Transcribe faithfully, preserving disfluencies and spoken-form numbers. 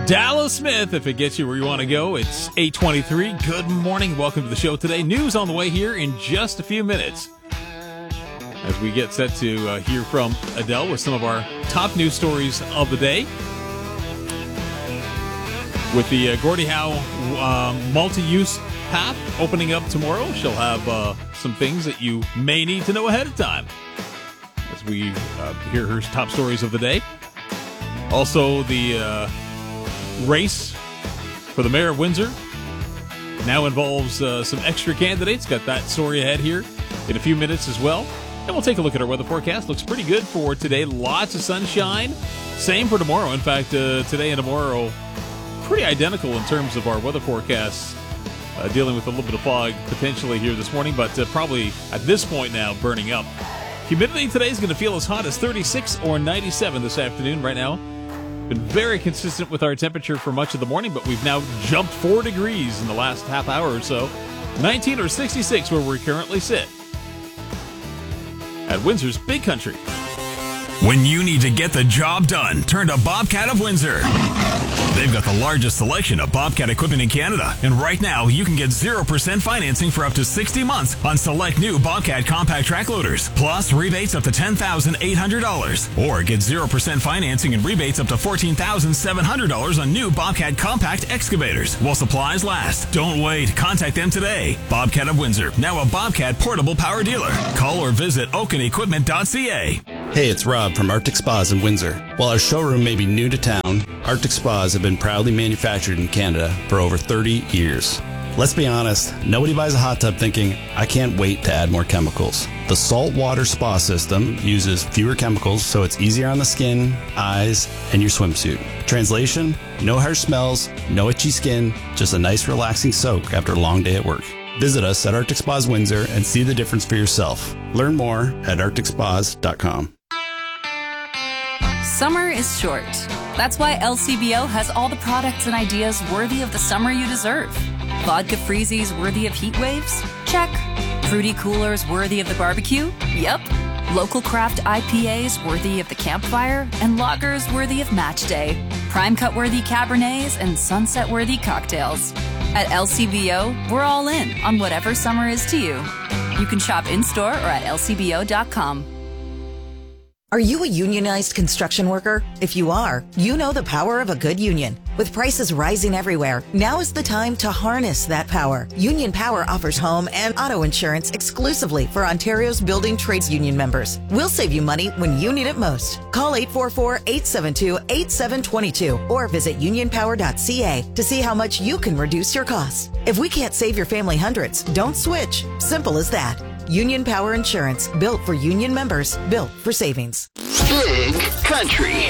Dallas Smith, if it gets you where you want to go. It's eight twenty-three. Good morning. Welcome to the show today. News on the way here in just a few minutes, as we get set to uh, hear from Adele with some of our top news stories of the day. With the uh, Gordie Howe uh, multi-use path opening up tomorrow, she'll have uh, some things that you may need to know ahead of time as we uh, hear her top stories of the day. Also, the uh, race for the mayor of Windsor now involves uh, some extra candidates. Got that story ahead here in a few minutes as well. And we'll take a look at our weather forecast. Looks pretty good for today. Lots of sunshine. Same for tomorrow. In fact, uh, today and tomorrow, pretty identical in terms of our weather forecasts. Uh, dealing with a little bit of fog potentially here this morning, but uh, probably at this point now burning up. Humidity today is going to feel as hot as thirty-six or ninety-seven this afternoon. Right now, been very consistent with our temperature for much of the morning, but we've now jumped four degrees in the last half hour or so. nineteen or sixty-six where we currently sit at Windsor's Big Country. When you need to get the job done, turn to Bobcat of Windsor. They've got the largest selection of Bobcat equipment in Canada. And right now, you can get zero percent financing for up to sixty months on select new Bobcat compact track loaders, plus rebates up to ten thousand eight hundred dollars. Or get zero percent financing and rebates up to fourteen thousand seven hundred dollars on new Bobcat compact excavators while supplies last. Don't wait. Contact them today. Bobcat of Windsor, now a Bobcat portable power dealer. Call or visit oaken equipment dot c a. Hey, it's Rob from Arctic Spas in Windsor. While our showroom may be new to town, Arctic Spas have been proudly manufactured in Canada for over thirty years. Let's be honest, nobody buys a hot tub thinking, I can't wait to add more chemicals. The saltwater spa system uses fewer chemicals, so it's easier on the skin, eyes, and your swimsuit. Translation, no harsh smells, no itchy skin, just a nice relaxing soak after a long day at work. Visit us at Arctic Spas Windsor and see the difference for yourself. Learn more at arctic spas dot com. Summer is short. That's why L C B O has all the products and ideas worthy of the summer you deserve. Vodka freezies worthy of heat waves? Check. Fruity coolers worthy of the barbecue? Yep. Local craft I P As worthy of the campfire? And lagers worthy of match day. Prime cut worthy Cabernets and sunset worthy cocktails. At L C B O, we're all in on whatever summer is to you. You can shop in-store or at L C B O dot com. Are you a unionized construction worker? If you are, you know the power of a good union. With prices rising everywhere, now is the time to harness that power. Union Power offers home and auto insurance exclusively for Ontario's building trades union members. We'll save you money when you need it most. Call eight four four, eight seven two, eight seven two two or visit union power dot c a to see how much you can reduce your costs. If we can't save your family hundreds, don't switch. Simple as that. Union Power Insurance, built for union members, built for savings. Big Country.